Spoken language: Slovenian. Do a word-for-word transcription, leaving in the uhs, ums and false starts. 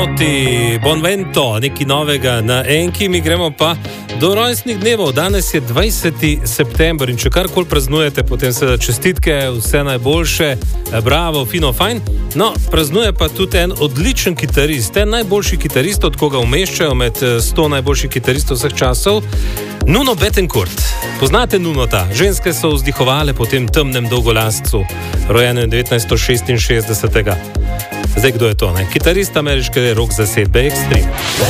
Bonvento, nekaj novega na enki, mi gremo pa do rojstnih dnevov. Danes je dvajseti september in če karkoli praznujete, potem se čestitke, vse najboljše, bravo, fino, fajn. No, praznuje pa tudi en odličen kitarist, en najboljši kitarist, od koga umeščajo med sto najboljših kitaristov vseh časov, Nuno Bettencourt. Poznate Nunota? Ženske so vzdihovale po tem temnem dolgolascu, rojeno je devetnajststo šestinšestdeset. Zdaj, kdo je to, ne? Kitarist ameriške rock zasedbe Extreme.